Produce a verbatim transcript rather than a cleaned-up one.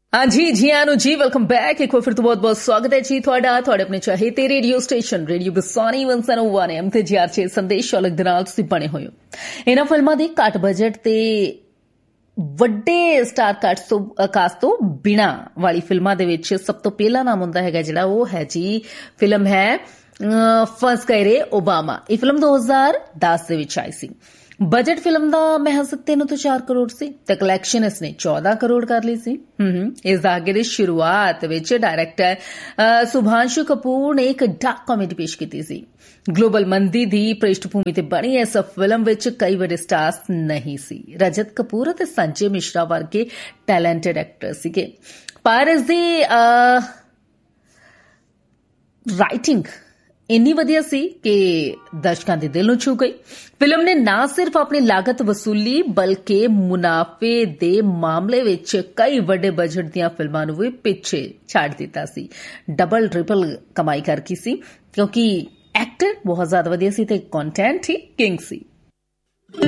हाँ जी जी आनु जी welcome back. एक बार फिर तो बहुत बहुत स्वागत है जी ਤੁਹਾਡਾ ਤੁਹਾਡੇ ਆਪਣੇ ਚਾਹੀਦੇ ਰੇਡੀਓ ਸਟੇਸ਼ਨ ਰੇਡੀਓ ਬਸਾਨੀ ਇੱਕ ਸੌ ਇੱਕ ਐਮ ਤੇ ਜੀ ਆਰ ਛੇ ਸੰਦੇਸ਼ ਅਲੱਗ ਦੇ ਨਾਲ ਤੁਸੀਂ ਬਣੇ ਹੋਏ ਹੋ। ਇਹਨਾਂ ਫਿਲਮਾਂ ਦੇ ਘੱਟ ਬਜਟ ਤੇ ਵੱਡੇ ਸਟਾਰ ਕਾਸਟ ਤੋਂ ਕਾਸਟ ਤੋਂ ਬਿਨਾ ਵਾਲੀ ਫਿਲਮਾਂ ਦੇ ਵਿੱਚ ਸਭ ਤੋਂ ਪਹਿਲਾ ਨਾਮ ਹੁੰਦਾ ਹੈਗਾ ਜਿਹੜਾ ਉਹ ਹੈ ਜੀ ਫਿਲਮ ਹੈ ਫਸ ਗਏ ਰੇ ਓਬਾਮਾ। ਇਹ ਫਿਲਮ ਦੋ ਹਜ਼ਾਰ ਦਸ ਦੇ ਵਿੱਚ ਆਈ ਸੀ। बजट फिल्म का महज तीन तो चार करोड़ सी ते कलैक्शन इसने चौदह करोड़ कर ली सी। इस दहाके की शुरुआत विच डायरैक्टर सुभांशु कपूर ने एक डार्क कॉमेडी पेश की सी। ग्लोबल मंदी दी पृष्ठभूमि ते बनी इस फिल्म विच कई बड़े स्टार्स नहीं सी। रजत कपूर ते संजय मिश्रा वर्गे टैलेंटेड एक्टर सीगे, पर इसदी राइटिंग ਇੰਨੀ ਵਧੀਆ ਸੀ ਕਿ ਦਰਸ਼ਕਾਂ ਦੇ ਦਿਲ ਨੂੰ ਛੂ ਗਈ। ਫਿਲਮ ਨੇ ਨਾ ਸਿਰਫ ਆਪਣੀ ਲਾਗਤ ਵਸੂਲੀ ਬਲਕਿ ਮੁਨਾਫੇ ਦੇ ਮਾਮਲੇ ਵਿੱਚ ਕਈ ਵੱਡੇ ਬਜਟ ਦੀਆਂ ਫਿਲਮਾਂ ਨੂੰ ਵੀ ਪਿੱਛੇ ਛੱਡ ਦਿੱਤਾ ਸੀ। ਡਬਲ ਟ੍ਰਿਪਲ ਕਮਾਈ ਕਰ ਗਈ ਸੀ ਕਿਉਂਕਿ ਐਕਟਰ ਬਹੁਤ ਜ਼ਿਆਦਾ ਵਧੀਆ ਸੀ ਤੇ ਕੰਟੈਂਟ ਹੀ ਕਿੰਗ ਸੀ।